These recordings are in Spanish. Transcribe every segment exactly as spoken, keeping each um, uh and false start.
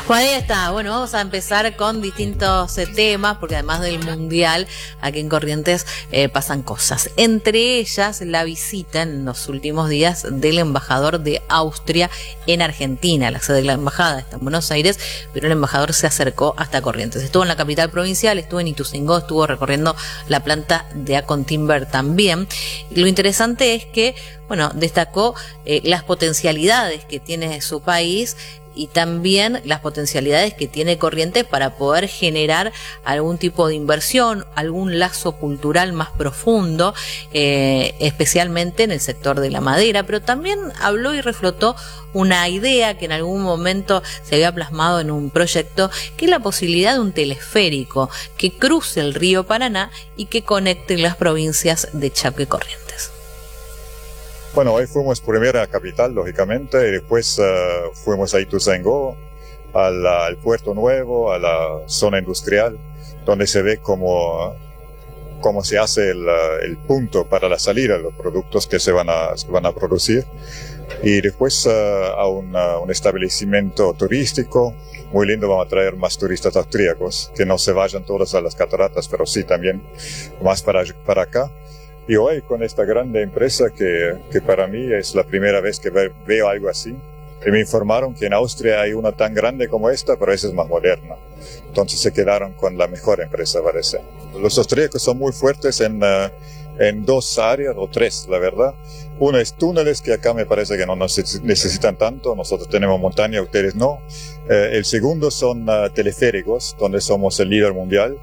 Bueno, ahí está. Bueno, vamos a empezar con distintos eh, temas, porque además del Mundial, aquí en Corrientes eh, pasan cosas. Entre ellas, la visita en los últimos días del embajador de Austria en Argentina. La sede de la embajada está en Buenos Aires, pero el embajador se acercó hasta Corrientes. Estuvo en la capital provincial, estuvo en Ituzaingó, estuvo recorriendo la planta de Acontimber también. Y lo interesante es que, bueno, destacó eh, las potencialidades que tiene su país y también las potencialidades que tiene Corrientes para poder generar algún tipo de inversión, algún lazo cultural más profundo, eh, especialmente en el sector de la madera, pero también habló y reflotó una idea que en algún momento se había plasmado en un proyecto, que es la posibilidad de un teleférico que cruce el río Paraná y que conecte las provincias de Chaco y Corrientes. Bueno, hoy fuimos primero a la capital, lógicamente, y después uh, fuimos a Ituzaingó, al, al Puerto Nuevo, a la zona industrial, donde se ve cómo, cómo se hace el, el punto para la salida de los productos que se van a, se van a producir. Y después uh, a un, uh, un establecimiento turístico muy lindo. Vamos a traer más turistas austríacos, que no se vayan todos a las cataratas, pero sí también más para, para acá. Y hoy con esta grande empresa que, que para mí es la primera vez que ve, veo algo así. Y me informaron que en Austria hay una tan grande como esta, pero esa es más moderna. Entonces se quedaron con la mejor empresa, parece. Los austríacos son muy fuertes en, uh, en dos áreas, o tres, la verdad. Uno es túneles, que acá me parece que no necesitan tanto. Nosotros tenemos montaña, ustedes no. Eh, el segundo son uh, teleféricos, donde somos el líder mundial.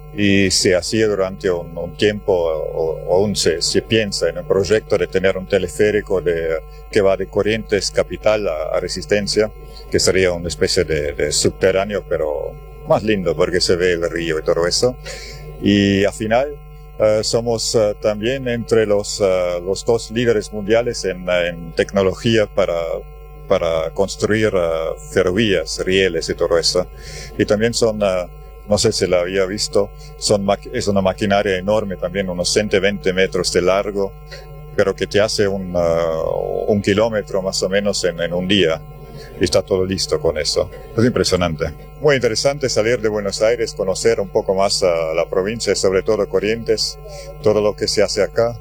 Y se hacía durante un, un tiempo, o, o aún se, se piensa en el proyecto de tener un teleférico de, que va de Corrientes capital a, a Resistencia, que sería una especie de, de subterráneo, pero más lindo porque se ve el río y todo eso. Y al final uh, somos uh, también entre los, uh, los dos líderes mundiales en, en tecnología para, para construir uh, ferrovías, rieles y todo eso. Y también son... Uh, No sé si la había visto, son es una maquinaria enorme también, unos ciento veinte metros de largo, pero que te hace un, uh, un kilómetro más o menos en, en un día. Y está todo listo con eso. Es impresionante. Muy interesante salir de Buenos Aires, conocer un poco más a la provincia, sobre todo Corrientes, todo lo que se hace acá.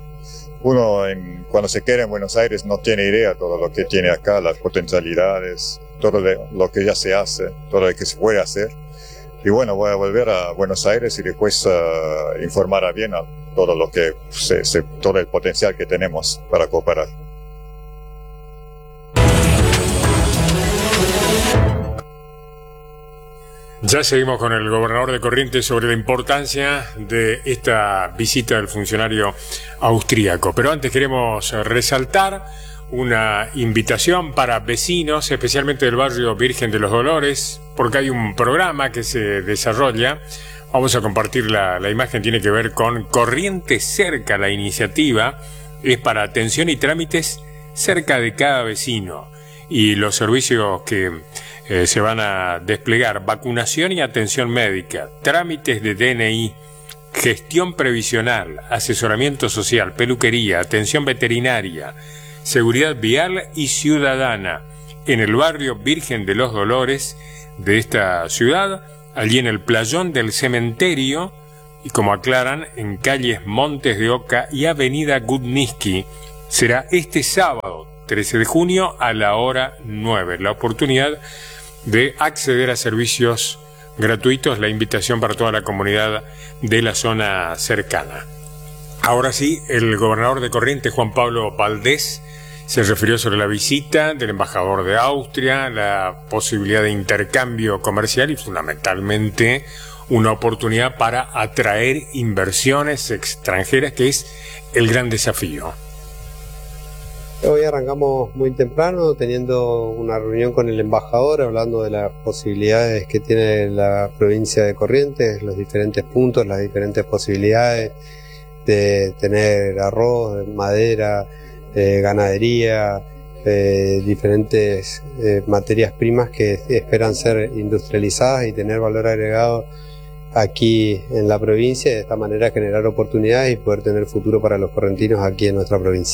Uno en, cuando se queda en Buenos Aires no tiene idea de todo lo que tiene acá, las potencialidades, todo lo que ya se hace, todo lo que se puede hacer. Y bueno, voy a volver a Buenos Aires y después uh, informar a Viena todo lo que se, se, todo el potencial que tenemos para cooperar. Ya seguimos con el gobernador de Corrientes sobre la importancia de esta visita del funcionario austríaco. Pero antes queremos resaltar una invitación para vecinos, especialmente del barrio Virgen de los Dolores, porque hay un programa que se desarrolla. Vamos a compartir la, la imagen, tiene que ver con Corrientes Cerca. La iniciativa es para atención y trámites cerca de cada vecino. Y los servicios que eh, se van a desplegar: vacunación y atención médica, trámites de D N I, gestión previsional, asesoramiento social, peluquería, atención veterinaria, seguridad vial y ciudadana, en el barrio Virgen de los Dolores de esta ciudad, allí en el playón del cementerio, y como aclaran, en calles Montes de Oca y avenida Gutniski. Será este sábado, trece de junio, a la hora nueve. La oportunidad de acceder a servicios gratuitos, la invitación para toda la comunidad de la zona cercana. Ahora sí, el gobernador de Corrientes, Juan Pablo Valdés, se refirió sobre la visita del embajador de Austria, la posibilidad de intercambio comercial y fundamentalmente una oportunidad para atraer inversiones extranjeras, que es el gran desafío. Hoy arrancamos muy temprano teniendo una reunión con el embajador, hablando de las posibilidades que tiene la provincia de Corrientes, los diferentes puntos, las diferentes posibilidades de tener arroz, madera, Eh, ganadería, eh, diferentes eh, materias primas que esperan ser industrializadas y tener valor agregado aquí en la provincia, y de esta manera generar oportunidades y poder tener futuro para los correntinos aquí en nuestra provincia.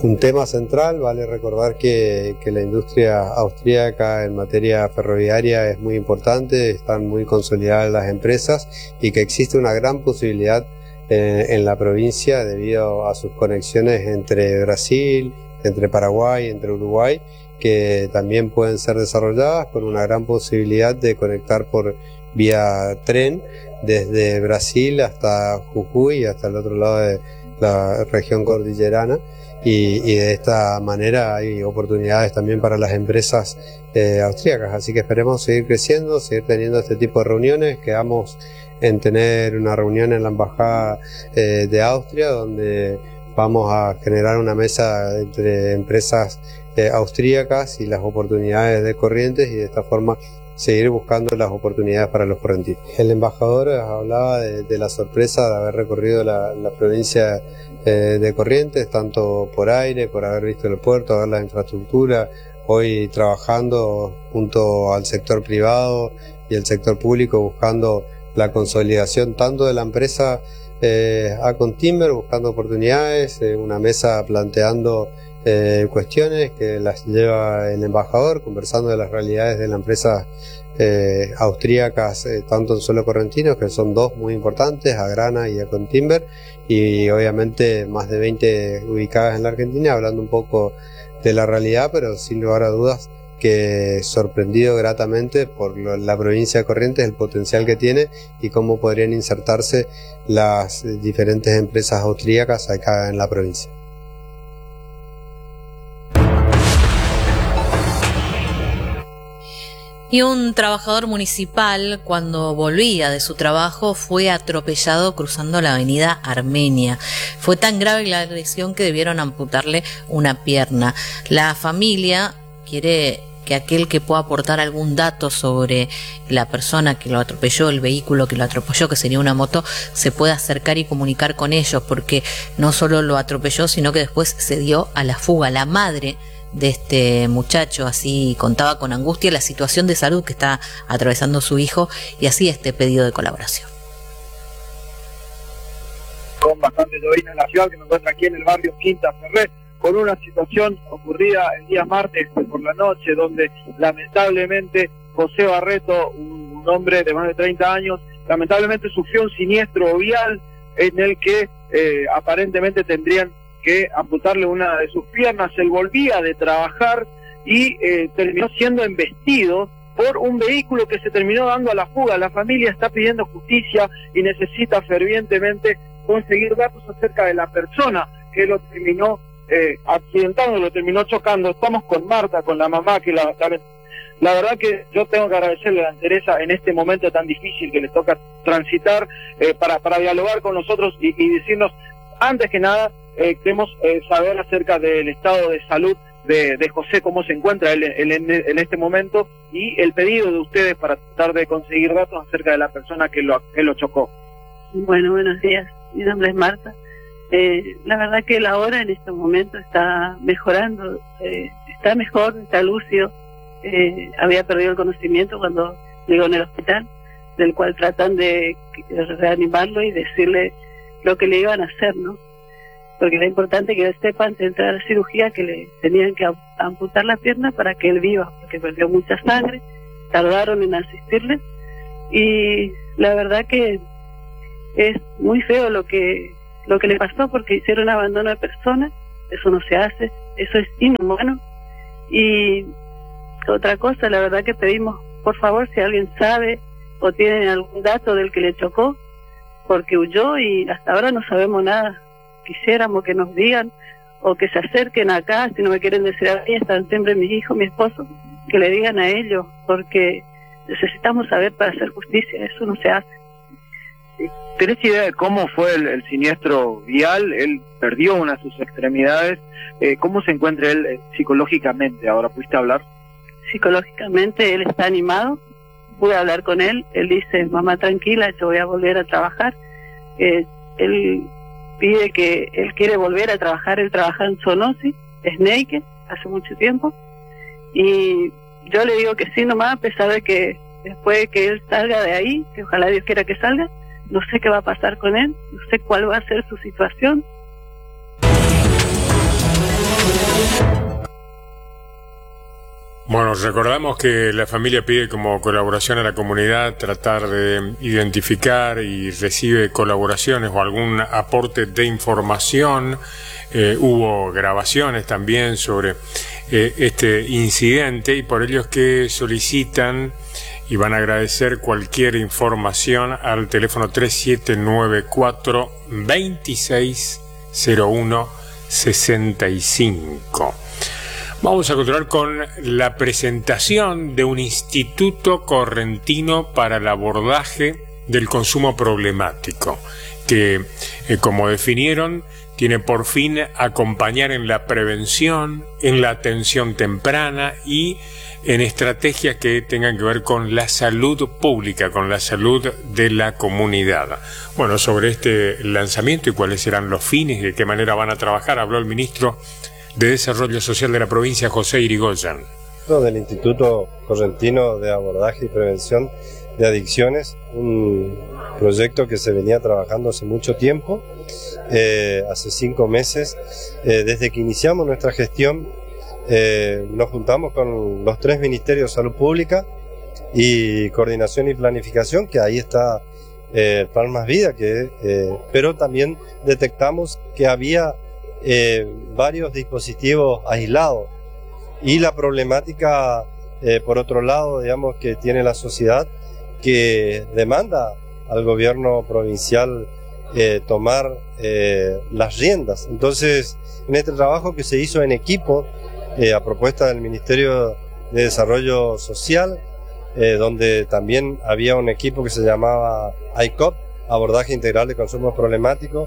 un tema central. Vale recordar que, que la industria austríaca en materia ferroviaria es muy importante, están muy consolidadas las empresas y que existe una gran posibilidad eh, en la provincia debido a sus conexiones entre Brasil, entre Paraguay, entre Uruguay, que también pueden ser desarrolladas con una gran posibilidad de conectar por vía tren desde Brasil hasta Jujuy, hasta el otro lado de la región cordillerana, y, y de esta manera hay oportunidades también para las empresas eh, austríacas, así que esperemos seguir creciendo, seguir teniendo este tipo de reuniones. Quedamos en tener una reunión en la Embajada eh, de Austria, donde vamos a generar una mesa entre empresas eh, austríacas y las oportunidades de Corrientes, y de esta forma seguir buscando las oportunidades para los correntinos. El embajador hablaba de, de la sorpresa de haber recorrido la, la provincia eh, de Corrientes, tanto por aire, por haber visto el puerto, ver la infraestructura, hoy trabajando junto al sector privado y el sector público buscando la consolidación tanto de la empresa eh, Acontimber, buscando oportunidades, eh, una mesa planteando Eh, cuestiones que las lleva el embajador, conversando de las realidades de la empresa eh, austríacas, eh, tanto en suelo correntino, que son dos muy importantes, Agrana y Acontimber, y obviamente más de veinte ubicadas en la Argentina, hablando un poco de la realidad, pero sin lugar a dudas que sorprendido gratamente por lo, la provincia de Corrientes, el potencial que tiene y cómo podrían insertarse las diferentes empresas austríacas acá en la provincia. Y un trabajador municipal, cuando volvía de su trabajo, fue atropellado cruzando la avenida Armenia. Fue tan grave la agresión que debieron amputarle una pierna. La familia quiere que aquel que pueda aportar algún dato sobre la persona que lo atropelló, el vehículo que lo atropelló, que sería una moto, se pueda acercar y comunicar con ellos, porque no solo lo atropelló, sino que después se dio a la fuga. La madre de este muchacho así contaba con angustia la situación de salud que está atravesando su hijo, y así este pedido de colaboración. Con bastante llovizna en la ciudad, que me encuentra aquí en el barrio Quinta Ferrer, con una situación ocurrida el día martes por la noche, donde lamentablemente José Barreto, un hombre de más de treinta años, lamentablemente sufrió un siniestro vial en el que eh, aparentemente tendrían que amputarle una de sus piernas. Él volvía de trabajar y eh, terminó siendo embestido por un vehículo que se terminó dando a la fuga. La familia está pidiendo justicia y necesita fervientemente conseguir datos acerca de la persona que lo terminó eh, accidentando, lo terminó chocando. Estamos con Marta, con la mamá, que la, la, la verdad que yo tengo que agradecerle a Teresa en este momento tan difícil que le toca transitar, eh, para, para dialogar con nosotros y, y decirnos, antes que nada, Eh, queremos eh, saber acerca del estado de salud de, de José, cómo se encuentra él, él en, en este momento, y el pedido de ustedes para tratar de conseguir datos acerca de la persona que lo, que lo chocó. Bueno, buenos días. Mi nombre es Marta. Eh, la verdad que la hora en este momento está mejorando, eh, está mejor, está lúcido. Eh, había perdido el conocimiento cuando llegó en el hospital, del cual tratan de reanimarlo y decirle lo que le iban a hacer, ¿no? Porque era importante que él sepa antes de entrar a la cirugía que le tenían que amputar la pierna para que él viva, porque perdió mucha sangre, tardaron en asistirle, y la verdad que es muy feo lo que lo que le pasó, porque hicieron abandono de personas. Eso no se hace, eso es inhumano. Y otra cosa, la verdad que pedimos, por favor, si alguien sabe o tiene algún dato del que le chocó, porque huyó y hasta ahora no sabemos nada. Quisiéramos que nos digan o que se acerquen acá, si no me quieren decir a mí, están siempre mis hijos, mi esposo, que le digan a ellos, porque necesitamos saber para hacer justicia, eso no se hace. ¿Tenés idea de cómo fue el, el siniestro vial? Él perdió una de sus extremidades. Eh, ¿Cómo se encuentra él eh, psicológicamente ahora? ¿Pudiste hablar? Psicológicamente él está animado, pude hablar con él, él dice, mamá tranquila, yo voy a volver a trabajar. Eh, él pide que él quiere volver a trabajar, él trabaja en Sonosi, es Neike, hace mucho tiempo, y yo le digo que sí nomás, a pesar de que después de que él salga de ahí, que ojalá Dios quiera que salga, no sé qué va a pasar con él, no sé cuál va a ser su situación. Bueno, recordamos que la familia pide como colaboración a la comunidad tratar de identificar y recibe colaboraciones o algún aporte de información. Eh, hubo grabaciones también sobre eh, este incidente y por ello es que solicitan y van a agradecer cualquier información al teléfono tres siete nueve cuatro, veintiséis cero uno, sesenta y cinco. Vamos a continuar con la presentación de un instituto correntino para el abordaje del consumo problemático, que, eh, como definieron, tiene por fin acompañar en la prevención, en la atención temprana y en estrategias que tengan que ver con la salud pública, con la salud de la comunidad. Bueno, sobre este lanzamiento y cuáles serán los fines y de qué manera van a trabajar, habló el ministro de Desarrollo Social de la provincia, José Irigoyen. Del Instituto Correntino de Abordaje y Prevención de Adicciones, un proyecto que se venía trabajando hace mucho tiempo, eh, hace cinco meses, eh, desde que iniciamos nuestra gestión, eh, nos juntamos con los tres ministerios de Salud Pública y Coordinación y Planificación, que ahí está eh, Plan Más Vida, que, eh, pero también detectamos que había Eh, varios dispositivos aislados y la problemática eh, por otro lado, digamos, que tiene la sociedad, que demanda al gobierno provincial eh, tomar eh, las riendas. Entonces, en este trabajo que se hizo en equipo eh, a propuesta del Ministerio de Desarrollo Social, eh, donde también había un equipo que se llamaba I C O P, Abordaje Integral de Consumo Problemático,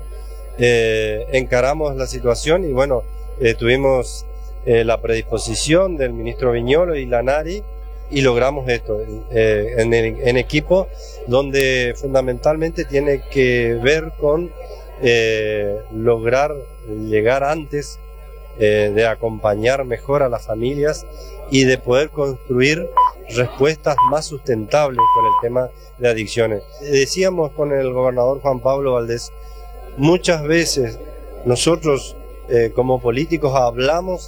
Eh, encaramos la situación y bueno, eh, tuvimos eh, la predisposición del ministro Viñolo y la NARI y logramos esto eh, en, el, en equipo, donde fundamentalmente tiene que ver con eh, lograr llegar antes, eh, de acompañar mejor a las familias y de poder construir respuestas más sustentables con el tema de adicciones. Decíamos con el gobernador Juan Pablo Valdés, muchas veces nosotros eh, como políticos hablamos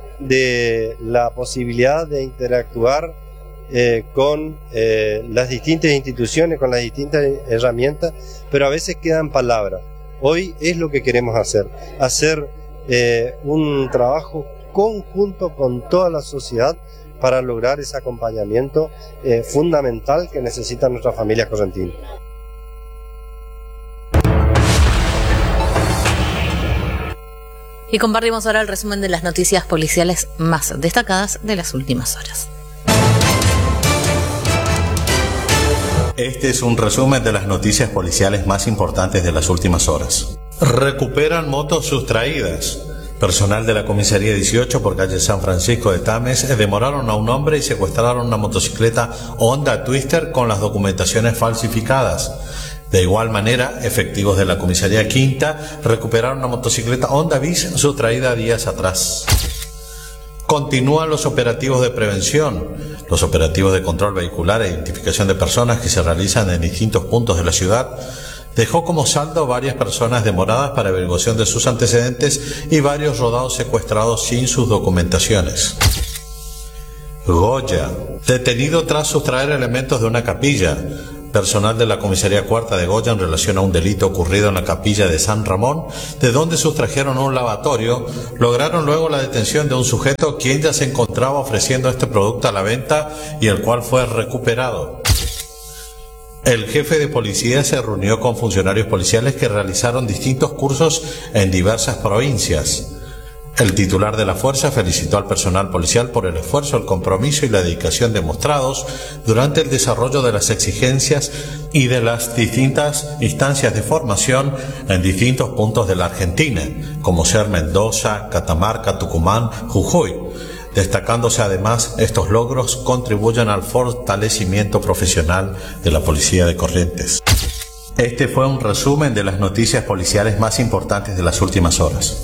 de la posibilidad de interactuar eh, con eh, las distintas instituciones, con las distintas herramientas, pero a veces quedan palabras. Hoy es lo que queremos hacer, hacer eh, un trabajo conjunto con toda la sociedad para lograr ese acompañamiento eh, fundamental que necesitan nuestras familias correntinas. Y compartimos ahora el resumen de las noticias policiales más destacadas de las últimas horas. Este es un resumen de las noticias policiales más importantes de las últimas horas. Recuperan motos sustraídas. Personal de la comisaría dieciocho por calle San Francisco de Tames demoraron a un hombre y secuestraron una motocicleta Honda Twister con las documentaciones falsificadas. De igual manera, efectivos de la comisaría quinta recuperaron una motocicleta Honda Bis sustraída días atrás. Continúan los operativos de prevención. Los operativos de control vehicular e identificación de personas que se realizan en distintos puntos de la ciudad dejó como saldo varias personas demoradas para averiguación de sus antecedentes y varios rodados secuestrados sin sus documentaciones. Goya, detenido tras sustraer elementos de una capilla. Personal de la comisaría cuarta de Goya en relación a un delito ocurrido en la capilla de San Ramón, de donde sustrajeron un lavatorio, lograron luego la detención de un sujeto quien ya se encontraba ofreciendo este producto a la venta y el cual fue recuperado. El jefe de policía se reunió con funcionarios policiales que realizaron distintos cursos en diversas provincias. El titular de la fuerza felicitó al personal policial por el esfuerzo, el compromiso y la dedicación demostrados durante el desarrollo de las exigencias y de las distintas instancias de formación en distintos puntos de la Argentina, como ser Mendoza, Catamarca, Tucumán, Jujuy. Destacándose además, estos logros contribuyen al fortalecimiento profesional de la Policía de Corrientes. Este fue un resumen de las noticias policiales más importantes de las últimas horas.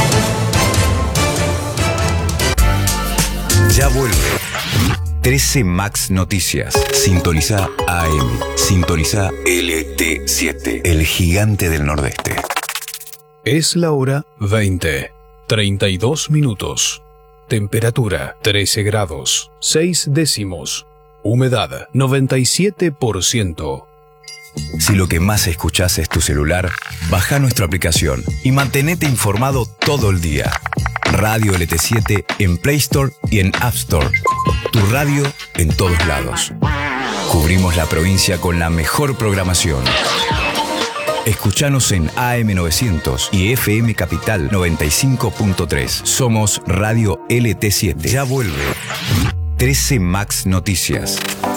Ya vuelve trece Max Noticias. Sintoniza A M. Sintoniza L T siete. El gigante del Nordeste. Es la hora veinte. treinta y dos minutos. Temperatura trece grados, seis décimos. Humedad noventa y siete por ciento. Si lo que más escuchás es tu celular, baja nuestra aplicación y mantenete informado todo el día. Radio L T siete en Play Store y en App Store. Tu radio en todos lados. Cubrimos la provincia con la mejor programación. Escuchanos en A M novecientos y F M Capital noventa y cinco punto tres. Somos Radio L T siete. Ya vuelve trece Max Noticias.